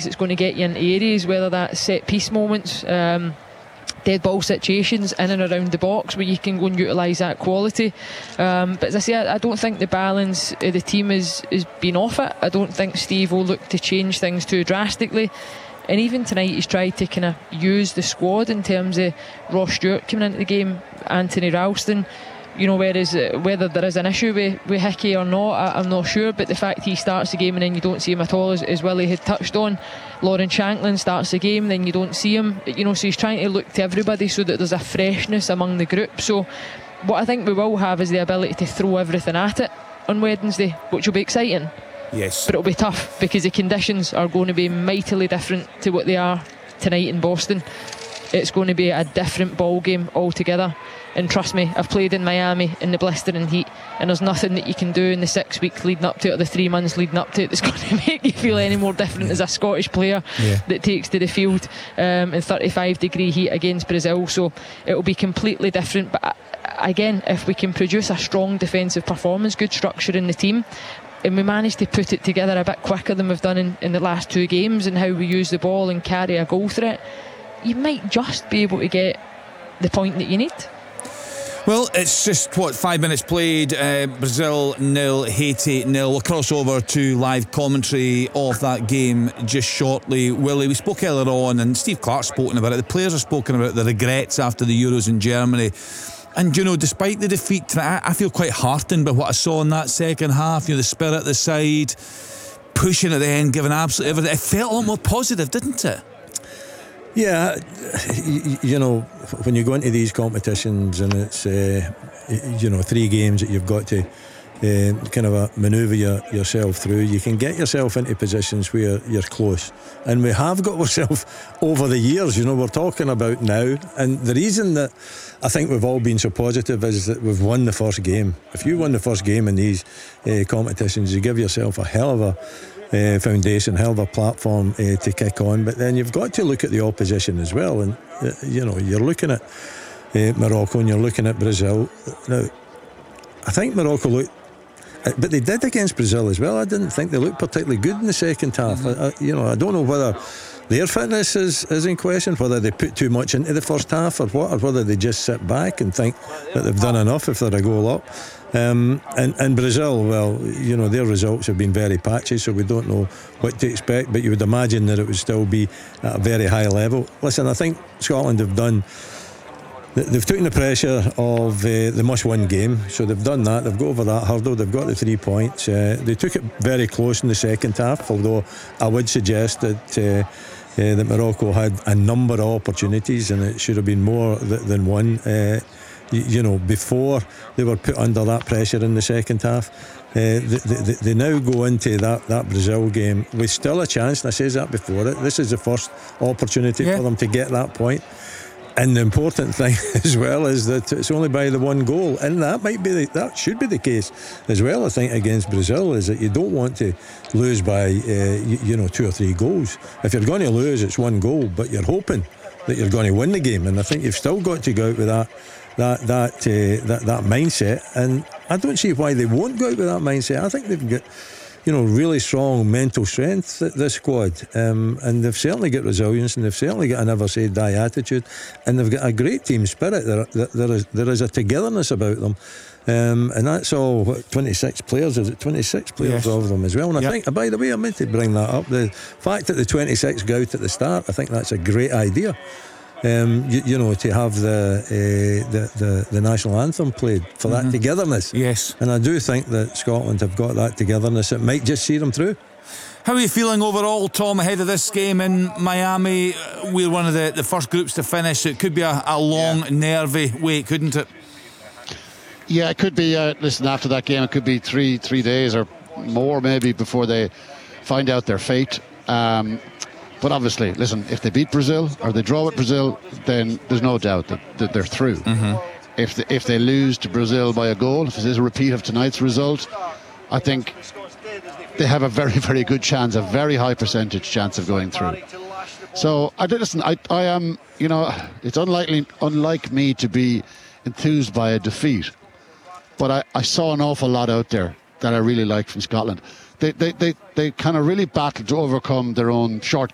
tactics that's going to get you into areas, whether that's set piece moments, dead ball situations in and around the box where you can go and utilise that quality. But as I say, I don't think the balance of the team is been off it. I don't think Steve will look to change things too drastically. And even tonight he's tried to kind of use the squad in terms of Ross Stewart coming into the game, Anthony Ralston, you know, whereas whether there is an issue with Hickey or not, I'm not sure, but the fact he starts the game and then you don't see him at all, as Willie had touched on. Lauren Shanklin starts the game, then you don't see him, you know, so he's trying to look to everybody so that there's a freshness among the group. So what I think we will have is the ability to throw everything at it on Wednesday, which will be exciting. Yes, but it'll be tough because the conditions are going to be mightily different to what they are tonight in Boston. It's going to be a different ball game altogether. And trust me, I've played in Miami in the blistering heat, and there's nothing that you can do in the 6 weeks leading up to it, or the 3 months leading up to it, that's going to make you feel any more different as a Scottish player that takes to the field in 35-degree heat against Brazil. So it'll be completely different. But again, if we can produce a strong defensive performance, good structure in the team, and we manage to put it together a bit quicker than we've done in the last 2 games, and how we use the ball and carry a goal threat, you might just be able to get the point that you need. Well, it's just, 5 minutes played, Brazil 0, Haiti 0. We'll cross over to live commentary of that game just shortly. Willie, we spoke earlier on, and Steve Clarke's spoken about it, the players have spoken about the regrets after the Euros in Germany. And, you know, despite the defeat, I feel quite heartened by what I saw in that second half. You know, the spirit at the side, pushing at the end, giving absolutely everything. It felt a lot more positive, didn't it? Yeah, you know, when you go into these competitions and it's, 3 games that you've got to kind of manoeuvre yourself through, you can get yourself into positions where you're close. And we have got ourselves over the years, you know, we're talking about now. And the reason that I think we've all been so positive is that we've won the first game. If you won the first game in these competitions, you give yourself a hell of a foundation, hell of a platform to kick on. But then you've got to look at the opposition as well. And you're looking at Morocco and you're looking at Brazil. Now, I think Morocco looked, but they did against Brazil as well. I didn't think they looked particularly good in the second half. I don't know whether their fitness is in question, whether they put too much into the first half or what, or whether they just sit back and think that they've done enough if they're a goal up. And Brazil, well, you know, their results have been very patchy, so we don't know what to expect, but you would imagine that it would still be at a very high level. Listen, I think Scotland have done, they've taken the pressure of the must-win game, so they've done that, they've got over that hurdle, they've got the 3 points. They took it very close in the second half, although I would suggest that Morocco had a number of opportunities and it should have been more than one. Before they were put under that pressure in the second half. They now go into that Brazil game with still a chance, and I said that before. This is the first opportunity for them to get that point. And the important thing as well is that it's only by the 1 goal, and that should be the case as well. I think against Brazil is that you don't want to lose by 2 or 3 goals. If you're going to lose, it's 1 goal, but you're hoping that you're going to win the game, and I think you've still got to go out with that mindset, and I don't see why they won't go out with that mindset. I think they've got really strong mental strength, this squad, and they've certainly got resilience, and they've certainly got a never say die attitude, and they've got a great team spirit. There is a togetherness about them, and that's all 26 players. Is it 26 players of them as well? And I think, by the way, I meant to bring that up, the fact that the 26 go out at the start, I think that's a great idea. To have the national anthem played for that togetherness. Yes. And I do think that Scotland have got that togetherness. It might just see them through. How are you feeling overall, Tom, ahead of this game in Miami? We're one of the first groups to finish. It could be a long, nervy wait, couldn't it? Yeah, it could be. Listen, after that game, it could be three days or more maybe before they find out their fate. But obviously, listen, if they beat Brazil or they draw with Brazil, then there's no doubt that they're through. If they lose to Brazil by a goal, if it is a repeat of tonight's result, I think they have a very, very good chance, a very high percentage chance of going through. So, I am, it's unlike me to be enthused by a defeat, but I saw an awful lot out there that I really liked from Scotland. They kind of really battled to overcome their own shortcomings